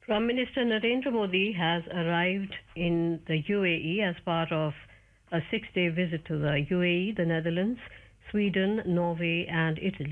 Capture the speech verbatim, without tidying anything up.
Prime Minister Narendra Modi has arrived in the U A E as part of a six day visit to the U A E, the Netherlands, Sweden, Norway, and Italy.